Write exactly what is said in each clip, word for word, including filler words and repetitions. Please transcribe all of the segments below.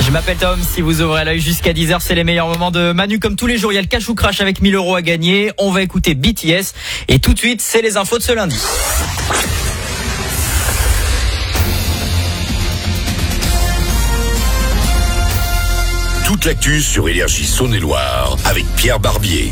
Je m'appelle Tom, si vous ouvrez l'œil jusqu'à dix heures, c'est les meilleurs moments de Manu. Comme tous les jours, il y a le cash ou crash avec mille euros à gagner. On va écouter B T S et tout de suite, c'est les infos de ce lundi. Toute l'actu sur Énergie Saône-et-Loire avec Pierre Barbier.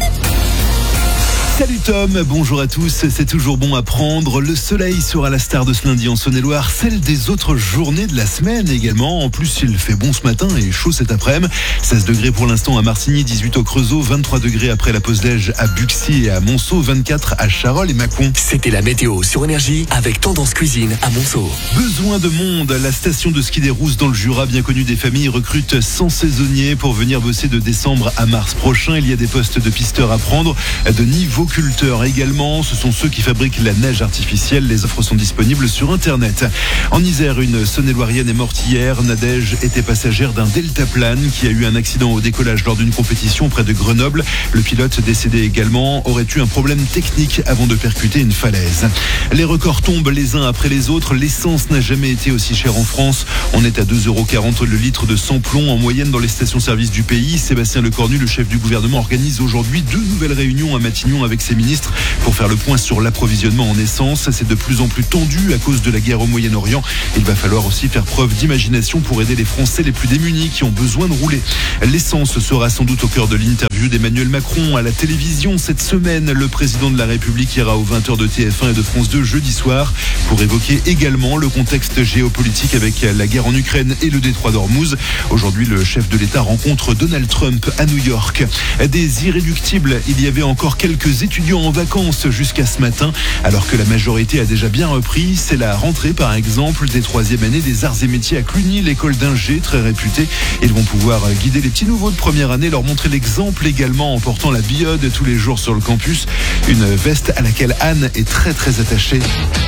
Salut Tom, bonjour à tous, c'est toujours bon à prendre. Le soleil sera la star de ce lundi en Saône-et-Loire, celle des autres journées de la semaine également. En plus, il fait bon ce matin et chaud cet après-midi. seize degrés pour l'instant à Martigny, dix-huit au Creusot, vingt-trois degrés après la pause déj à Buxy et à Monceau, vingt-quatre à Charolles et Mâcon. C'était la météo sur Énergie avec Tendance Cuisine à Monceau. Besoin de monde, la station de ski des Rousses dans le Jura, bien connue des familles, recrute cent saisonniers pour venir bosser de décembre à mars prochain. Il y a des postes de pisteurs à prendre, de niveau culteurs également, ce sont ceux qui fabriquent la neige artificielle. Les offres sont disponibles sur internet. En Isère, une Saône-et-Loirienne est morte hier. Nadège était passagère d'un deltaplane qui a eu un accident au décollage lors d'une compétition près de Grenoble. Le pilote, décédé également, aurait eu un problème technique avant de percuter une falaise. Les records tombent les uns après les autres. L'essence n'a jamais été aussi chère en France. On est à deux euros quarante le litre de sans-plomb en moyenne dans les stations-service du pays. Sébastien Lecornu, le chef du gouvernement, organise aujourd'hui deux nouvelles réunions à Matignon avec ses ministres pour faire le point sur l'approvisionnement en essence. C'est de plus en plus tendu à cause de la guerre au Moyen-Orient. Il va falloir aussi faire preuve d'imagination pour aider les Français les plus démunis qui ont besoin de rouler. L'essence sera sans doute au cœur de l'interview d'Emmanuel Macron à la télévision cette semaine. Le président de la République ira aux vingt heures de T F un et de France deux jeudi soir pour évoquer également le contexte géopolitique avec la guerre en Ukraine et le détroit d'Ormuz. Aujourd'hui, le chef de l'État rencontre Donald Trump à New York. Des irréductibles, il y avait encore quelques étudiants en vacances jusqu'à ce matin, alors que la majorité a déjà bien repris. C'est la rentrée par exemple des troisième années des arts et métiers à Cluny, l'école d'ingé très réputée. Ils vont pouvoir guider les petits nouveaux de première année, leur montrer l'exemple également en portant la biode tous les jours sur le campus, une veste à laquelle Anne est très très attachée.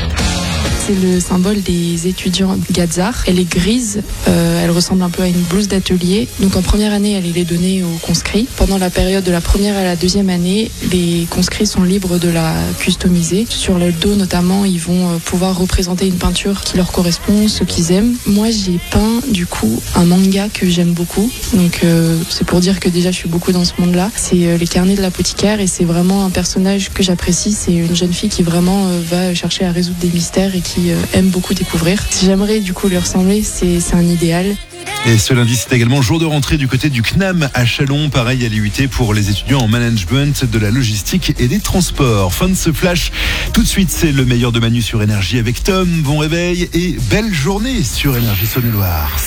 C'est le symbole des étudiants Gazar. Elle est grise, euh, elle ressemble un peu à une blouse d'atelier. Donc en première année, elle est donnée aux conscrits. Pendant la période de la première à la deuxième année, les conscrits sont libres de la customiser. Sur le dos notamment, ils vont pouvoir représenter une peinture qui leur correspond, ce qu'ils aiment. Moi, j'ai peint du coup un manga que j'aime beaucoup. Donc euh, c'est pour dire que déjà je suis beaucoup dans ce monde-là. C'est euh, les carnets de l'apothicaire et c'est vraiment un personnage que j'apprécie. C'est une jeune fille qui vraiment euh, va chercher à résoudre des mystères et qui aime beaucoup découvrir. Si j'aimerais du coup lui ressembler, c'est, c'est un idéal. Et ce lundi, c'est également jour de rentrée du côté du C N A M à Chalon. Pareil à l'I U T pour les étudiants en management de la logistique et des transports. Fin de ce flash. Tout de suite, c'est le meilleur de Manu sur Énergie avec Tom. Bon réveil et belle journée sur Énergie Saône-et-Loire.